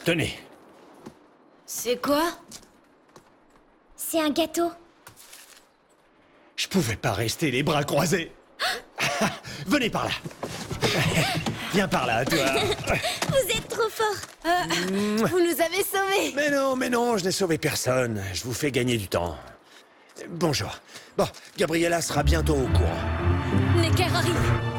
Tenez. C'est quoi? C'est un gâteau. Je pouvais pas rester les bras croisés. Venez par là. Viens par là, toi. Vous êtes trop fort. Vous nous avez sauvés. Mais non, je n'ai sauvé personne. Je vous fais gagner du temps. Bonjour. Bon, Gabriella sera bientôt au courant. Necker arrive.